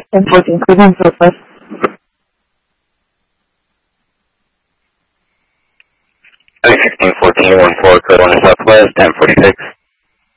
1014, Cleveland Southwest. 1614, 14, code on the Southwest, 1046.